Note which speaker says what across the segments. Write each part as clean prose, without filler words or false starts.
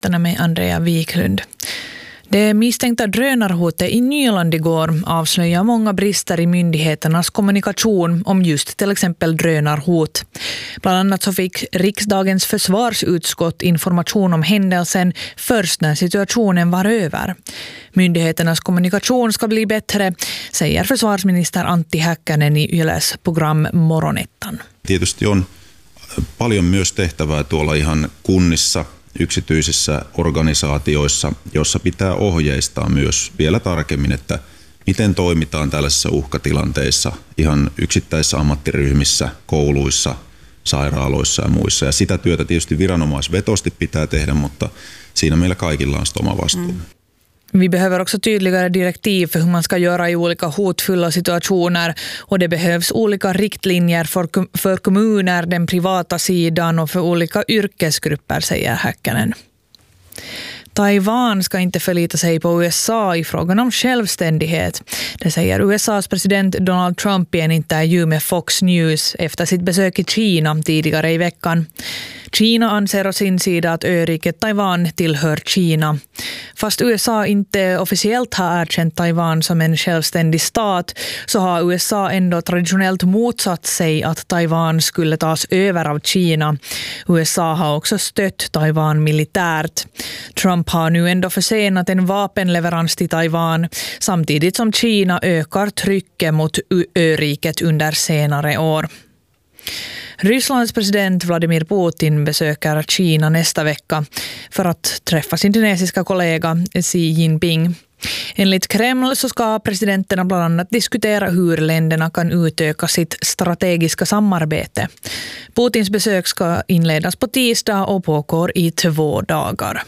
Speaker 1: nyheterna med Andrea Wiklund. Det misstänkta drönarhotet i Nyland igår avslöjar många brister i myndigheternas kommunikation om just till exempel drönarhot. Bland annat så fick riksdagens försvarsutskott information om händelsen först när situationen var över. Myndigheternas kommunikation ska bli bättre, säger försvarsminister Antti Häkkänen i Yles program Morgonettan.
Speaker 2: Tietysti on paljon myös tehtävää tuolla ihan kunnissa, yksityisissä organisaatioissa, jossa pitää ohjeistaa myös vielä tarkemmin, että miten toimitaan tällaisissa uhkatilanteissa ihan yksittäisissä ammattiryhmissä, kouluissa, sairaaloissa ja muissa. Ja sitä työtä tietysti viranomaisvetosti pitää tehdä, mutta siinä meillä kaikilla on oma vastuu.
Speaker 1: Vi behöver också tydligare direktiv för hur man ska göra i olika hotfulla situationer och det behövs olika riktlinjer för kommuner, den privata sidan och för olika yrkesgrupper, säger Häkkänen. Taiwan ska inte förlita sig på USA i frågan om självständighet. Det säger USAs president Donald Trump i en intervju med Fox News efter sitt besök i Kina tidigare i veckan. Kina anser å sin sida att öriket Taiwan tillhör Kina. Fast USA inte officiellt har erkänt Taiwan som en självständig stat så har USA ändå traditionellt motsatt sig att Taiwan skulle tas över av Kina. USA har också stött Taiwan militärt. Trump har nu ändå försenat en vapenleverans till Taiwan samtidigt som Kina ökar trycket mot öriket under senare år. Rysslands president Vladimir Putin besöker Kina nästa vecka för att träffa sin kinesiska kollega Xi Jinping. Enligt Kreml så ska presidenterna bland annat diskutera hur länderna kan utöka sitt strategiska samarbete. Putins besök ska inledas på tisdag och pågår i 2 dagar.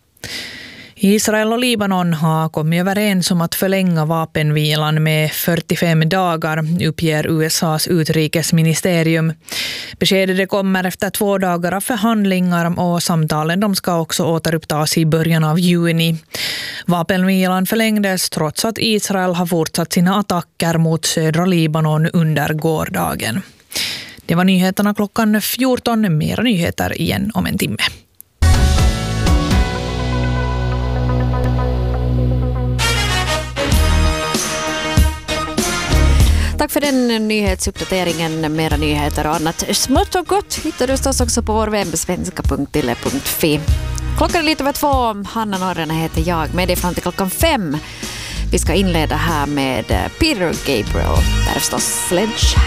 Speaker 1: Israel och Libanon har kommit överens om att förlänga vapenvilan med 45 dagar, uppger USAs utrikesministerium. Beskedet kommer efter 2 dagar av förhandlingar och samtalen de ska också återupptas i början av juni. Vapenvilan förlängdes trots att Israel har fortsatt sina attacker mot södra Libanon under gårdagen. Det var nyheterna klockan 14, mera nyheter igen om en timme.
Speaker 3: Tack för den nyhetsuppdateringen. Mera nyheter och annat smått och gott hittar du förstås också på vår webb svenska.yle.fi. Klockan är lite över 2. Hanna Norrena heter jag. Med dig fram till klockan 5. Vi ska inleda här med Peter Gabriel. Där är förstås Sledgehammer.